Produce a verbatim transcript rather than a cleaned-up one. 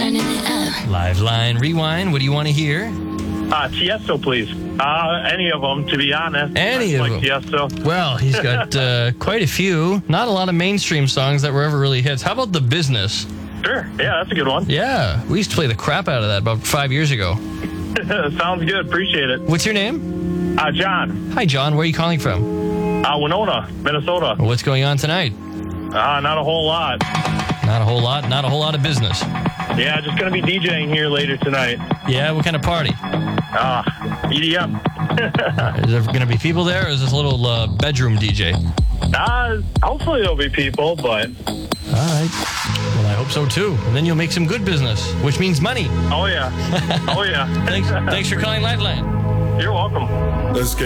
turning it up. Liveline Rewind, what do you want to hear? Uh, Tiesto, please. Uh, any of them, to be honest. Any I of like them. Tiesto. Well, he's got uh, quite a few. Not a lot of mainstream songs that were ever really hits. How about The Business? Sure. Yeah, that's a good one. Yeah, we used to play the crap out of that about five years ago. Sounds good. Appreciate it. What's your name? Uh, John. Hi, John. Where are you calling from? Uh, Winona, Minnesota. What's going on tonight? Uh, not a whole lot. Not a whole lot. Not a whole lot of business. Yeah, just going to be DJing here later tonight. Yeah, what kind of party? Uh, E D M. uh, is there going to be people there, or is this a little uh, bedroom D J? Uh, hopefully there'll be people, but... All right. Well, I hope so, too. And then you'll make some good business, which means money. Oh, yeah. Oh, yeah. thanks, thanks for calling Lifeline. You're welcome. Let's get